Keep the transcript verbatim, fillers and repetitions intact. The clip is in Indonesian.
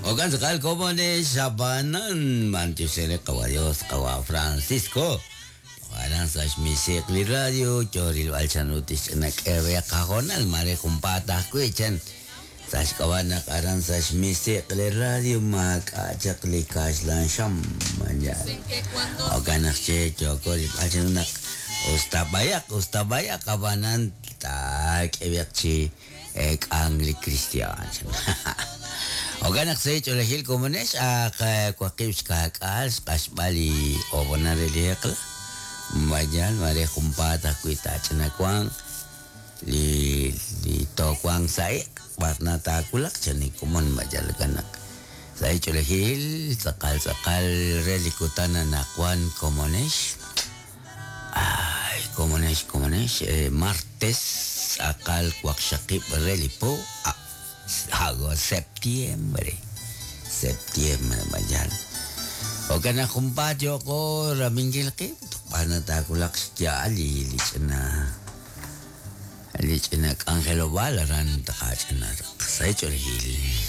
Okan sekali komone Sabanan Manchester Caballos Kawa Francisco. Kadang sa misik li radio Choril alchanutis Nak area kahonal Mare kumpatah kwe chan Sas kawanak aran sas misik li radio Mak ajak li kaslan syam Manjal Okanak che Choril alchanunak Ustabayak Ustabayak kawanan Tak ebiak chi Ek angli Kristian Oganak saya colehil komunes ak kwakib skakal skas bali obonare lekla Majal mare kumpata kuita cenakwang li li tokwang saya warna takulak ceni kumon majal kanak saya colehil sakal sakal relikutan anakwan komunes ay komunes komunes eh, martes akal kwak syakib relipo ah, Hago Septiembre Septiembre majal o kana kumpadyo ko ramingil ke panatakulak siya ali lichana lichana Angelo Balaran takachana sa ito hili